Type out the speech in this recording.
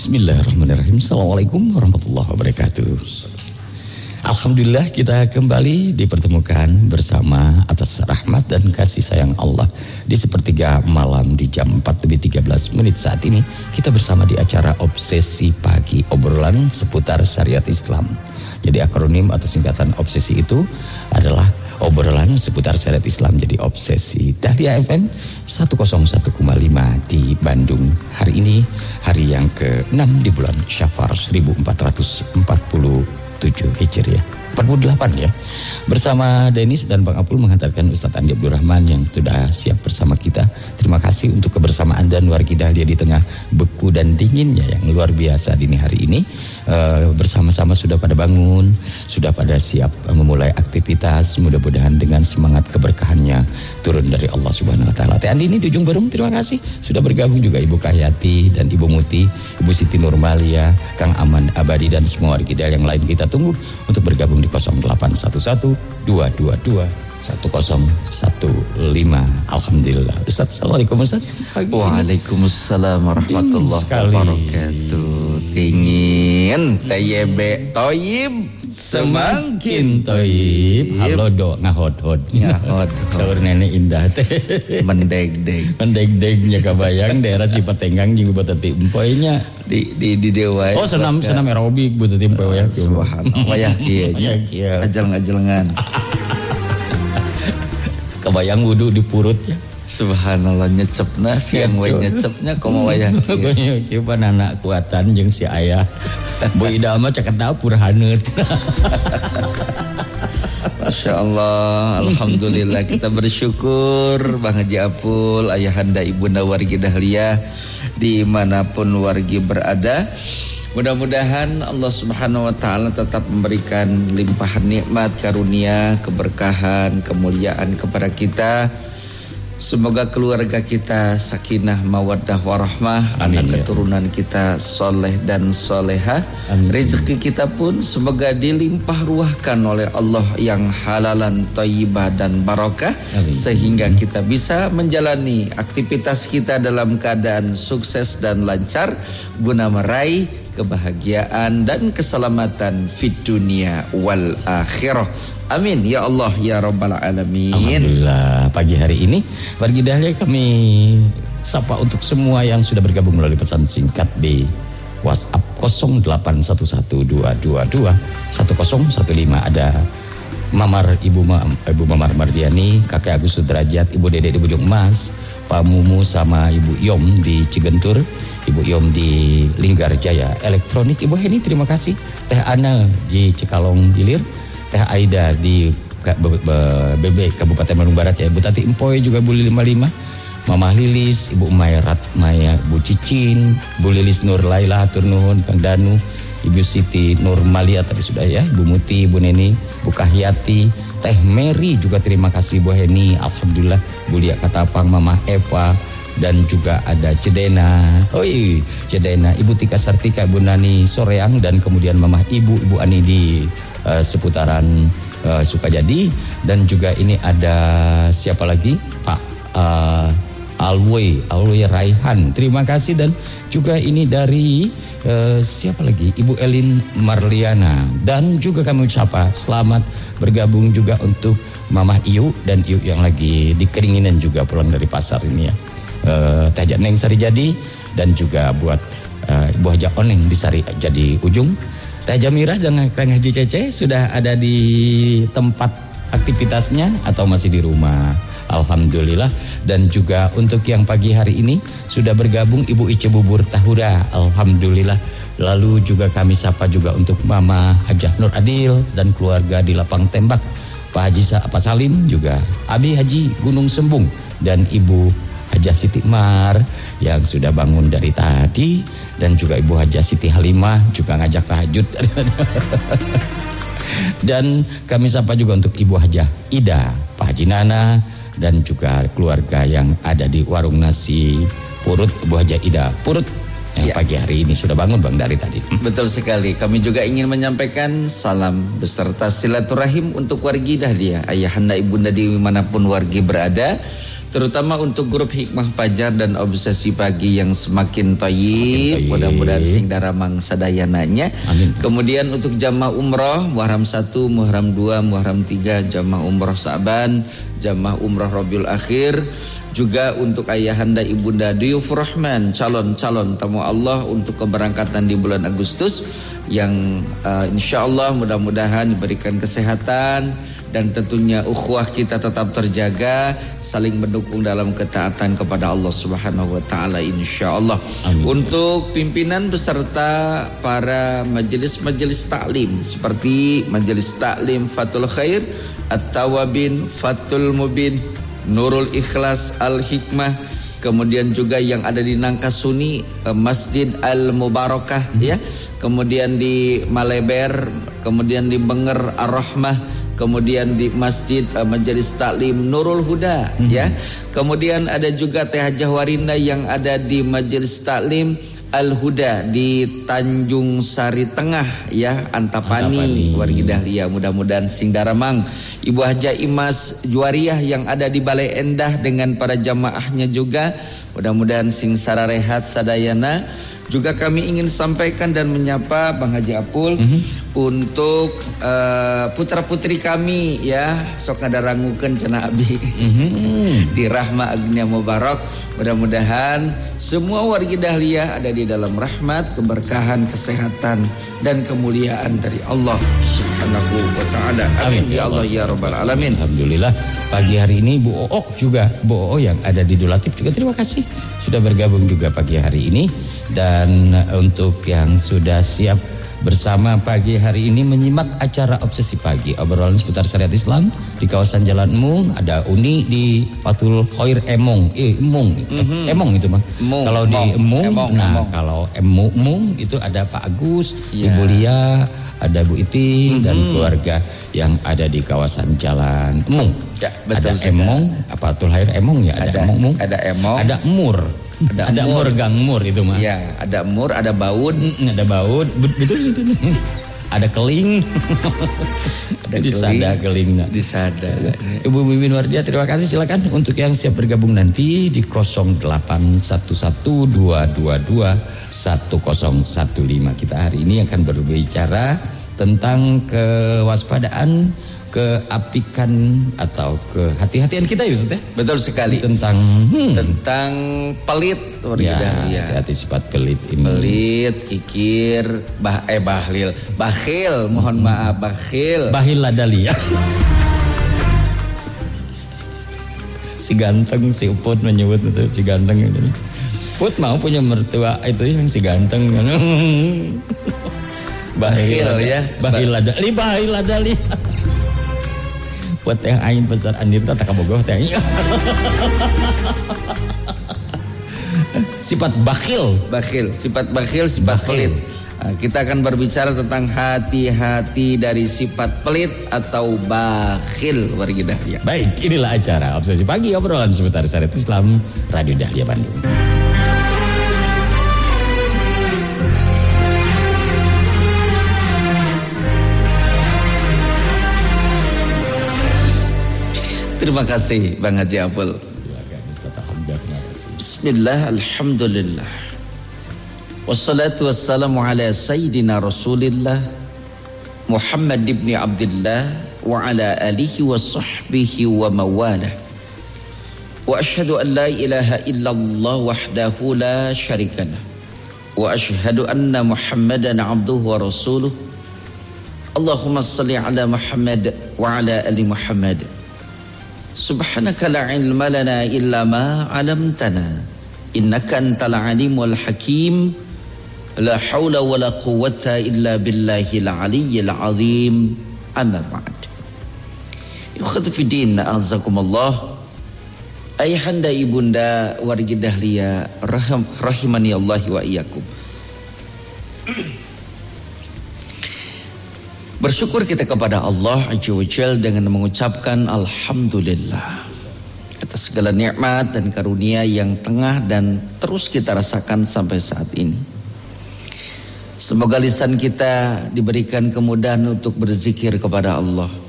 Bismillahirrahmanirrahim. Assalamualaikum warahmatullahi wabarakatuh. Alhamdulillah kita kembali dipertemukan bersama atas rahmat dan kasih sayang Allah di sepertiga malam di jam 4:13 saat ini kita bersama di acara Obsesi Pagi, obrolan seputar syariat Islam. Jadi akronim atau singkatan obsesi itu adalah obrolan seputar syariat Islam, jadi obsesi. Dahlia FM 101,5 di Bandung. Hari ini hari yang ke-6 di bulan Syafar 1447 Hijriah, 48 ya. Bersama Denis dan Bang Apul menghantarkan Ustadz Andi Abdurrahman yang sudah siap bersama kita. Terima kasih untuk kebersamaan dan wargi Dahlia di tengah beku dan dinginnya yang luar biasa dini hari ini. Bersama-sama sudah pada bangun, sudah pada siap memulai aktivitas. Mudah-mudahan dengan semangat keberkahannya turun dari Allah Subhanahu Wa Taala. Teh Andi ini di ujung Berung, terima kasih sudah bergabung juga Ibu Kahyati dan Ibu Muti, Ibu Siti Nurmalia, Kang Aman Abadi dan semua wargi Dahlia yang lain. Kita tunggu untuk bergabung di 0811 222 1015. Alhamdulillah. Ustaz, assalamualaikum Ustaz. Waalaikumsalam warahmatullahi wabarakatuh. Dingin, TYB, toyib, semakin toyib. Halo do, ngahod-hod. Saur nenek indah teh. Mendeg-deg. Mendeg-degnya kabayang daerah Cipatenggang juga beteti empoinya. Di dewa. Oh, senam aerobik beteti empoy ya. Subhanallah. Wayah kieu. Ajal-ajalengan. Kebayang wudu di purut ya. Subhanallah, nyecepna siang we nyecepnya komo wayah kieu panana kuatan jeung si ayah. Bu Ida mah caket dapur haneut. Masya Allah, alhamdulillah kita bersyukur Bang Haji Apul, ayahanda ibunda wargi Dahlia dimanapun wargi berada. Mudah-mudahan Allah Subhanahu Wa Taala tetap memberikan limpahan nikmat, karunia, keberkahan, kemuliaan kepada kita. Semoga keluarga kita sakinah, mawaddah, warahmah, anak keturunan kita soleh dan soleha. Rezeki kita pun semoga dilimpah ruahkan oleh Allah yang halalan, thayyibah dan barokah. Sehingga kita bisa menjalani aktivitas kita dalam keadaan sukses dan lancar guna meraih kebahagiaan dan keselamatan fid dunia wal akhirah. Amin ya Allah ya Rabbal Alamin. Alhamdulillah, pagi hari ini wargi Dahlia kami sapa untuk semua yang sudah bergabung melalui pesan singkat di WhatsApp 0812221015. Ada Mamar Ibu Mamar Mardiani, Kakek Agus Sudrajat, Ibu Dede di Bojong Emas, Pak Mumu sama Ibu Yom di Cigentur, Ibu Yom di Linggarjaya, Elektronik Ibu Heni terima kasih, Teh Ana di Cikalong Hilir, Teh Aida di BB Kabupaten Bandung Barat ya, Bu Tati Empoy juga Bu 55, Mama Lilis, Ibu Mayrat Maya, Bu Cicin, Bu Lilis Nur Laila hatur nuhun, Kang Danu, Ibu Siti Nurmalia tadi sudah ya, Bu Muti, Bu Neni, Bu Kahyati, Teh Mary juga terima kasih, Bu Heni, alhamdulillah, Bu Lia Katapang, Mama Eva, dan juga ada Cedena, Cedena, Ibu Tika Sartika, Bu Nani Soreang, dan kemudian Mama Ibu Ani di seputaran Sukajadi, dan juga ini ada siapa lagi, Pak Alwi Raihan, terima kasih, dan juga ini dari siapa lagi, Ibu Elin Marliana, dan juga kami ucapkan selamat bergabung juga untuk Mama Iyu dan Iyu yang lagi di Keringinan juga pulang dari pasar ini ya. Teh Janeng Sari Jadi, dan juga buat Ibu Haja Oneng di Sari Jadi Ujung. Teh Jamirah dan Kang Haji Cece sudah ada di tempat aktivitasnya atau masih di rumah? Alhamdulillah. Dan juga untuk yang pagi hari ini sudah bergabung Ibu Ice Bubur Tahura, alhamdulillah. Lalu juga kami sapa juga untuk Mama Hajah Nur Adil dan keluarga di Lapang Tembak, Pak Salim juga, Abi Haji Gunung Sembung, dan Ibu Hajah Siti Mar yang sudah bangun dari tadi, dan juga Ibu Hajah Siti Halimah juga ngajak tahajud. Dan kami sapa juga untuk Ibu Hajah Ida, Pak Haji Nana, dan juga keluarga yang ada di warung nasi Purut, Ibu Hajah Ida Purut yang pagi hari ini sudah bangun Bang dari tadi. Betul sekali. Kami juga ingin menyampaikan salam beserta silaturahim untuk wargi Dahlia, ayahanda ibunda dimanapun wargi berada. terutama untuk grup Hikmah Fajar dan Obsesi Pagi yang semakin thayyib. Mudah-mudahan sing daramang sadayananya. Amin. Kemudian untuk jamaah umroh Muharram 1, Muharram 2, Muharram 3, jamaah umroh Sa'ban, jamaah umroh Rabiul Akhir, juga untuk ayahanda ibunda Duyufur Rahman, calon-calon tamu Allah untuk keberangkatan di bulan Agustus yang insyaallah mudah-mudahan diberikan kesehatan dan tentunya ukhuwah kita tetap terjaga, saling mendukung dalam ketaatan kepada Allah Subhanahu wa taala insyaallah. Untuk pimpinan beserta para majelis-majelis taklim seperti Majelis Taklim Fathul Khair, At-Tawabin, Fathul Mubin, Nurul Ikhlas, Al-Hikmah, kemudian juga yang ada di Nangkasuni Masjid Al-Mubarakah ya, kemudian di Maleber, kemudian di Benger Ar-Rahmah, kemudian di Masjid Majelis Taklim Nurul Huda ya. Kemudian ada juga Teh Hajah Warinda yang ada di Majelis Taklim Al-Huda di Tanjung Sari Tengah ya, Antapani wargi Dahlia. Mudah-mudahan sing daramang Ibu Hajah Imas Juwariah yang ada di Balai Endah dengan para jamaahnya juga. Mudah-mudahan sing sararehat sadayana. Juga kami ingin sampaikan dan menyapa Bang Haji Apul untuk putra-putri kami ya, sok ngadarangukeun cenah abdi di Rahma Agnia Mubarak. Mudah-mudahan semua wargi Dahlia ada di dalam rahmat, keberkahan, kesehatan dan kemuliaan dari Allah Subhanahu wa taala. Amin ya Allah ya rabbal alamin. Alhamdulillah pagi hari ini Bu Oo juga, Bu Oo yang ada di Dulatif juga terima kasih sudah bergabung juga pagi hari ini. Dan untuk yang sudah siap bersama pagi hari ini menyimak acara Obsesi Pagi, obrolan seputar syariat Islam di kawasan Jalan Emung, ada Uni di Fathul Khair Emong, Emong itu mah. Kalau di Emung, kalau Emung itu ada Pak Agus, Ibu Lia, ada Bu Iti dan keluarga yang ada di kawasan Jalan Emung. Ya, betul. Ada Emong, Fathul Khair Emong ya, ada Emong, ada Emong, ada Mur. Ada Mur Gang Mur itu mah. Ya, ada Mur, ada Baud, ada Baud, betul. Ada Keling. Ada Keling. Di Sada. Ibu Mimin Wardia terima kasih, silakan untuk yang siap bergabung nanti di 081122210115. Kita hari ini akan berbicara tentang kewaspadaan, keapikan atau kehati-hatian kita ya Ustaz ya? Betul sekali. Tentang pelit ya, hati-hati sifat pelit ini. Pelit, kikir, bakhil, mohon maaf, bakhil ladali ya. Si ganteng, si Uput menyebut itu si ganteng ini. Put mau punya mertua itu yang si ganteng. Bakhil ya. Bakhil ladali. Buat yang aing besar andir tak kabogoh teh. Sifat sifat pelit. Nah, kita akan berbicara tentang hati-hati dari sifat pelit atau bakhil wargi Dahlia. Baik, inilah acara Obsesi Pagi, obrolan seputar syariat Islam Radio Dahlia Bandung. Terima kasih Bang Haji Apul. Bismillah, alhamdulillah. Wassalatu wassalamu ala sayyidina Rasulillah Muhammad ibn Abdullah wa ala alihi wa sahbihi wa mawalah. Wa ashhadu an la ilaha illallah wahdahu la syarikalah. Wa ashhadu anna Muhammadan abduhu wa rasuluh. Allahumma salli ala Muhammad wa ala ali Muhammad. Subhanaka la ilma lana illa ma 'allamtana innaka antal alimul hakim la haula wala quwwata illa billahil aliyyil azim amma ba'd. Ikhwati fi din azakumullah, ayahanda ibunda wargi Dahlia rahimani Allah wa iyyakum. Bersyukur kita kepada Allah Azza wa Jalla dengan mengucapkan alhamdulillah atas segala nikmat dan karunia yang tengah dan terus kita rasakan sampai saat ini. Semoga lisan kita diberikan kemudahan untuk berzikir kepada Allah.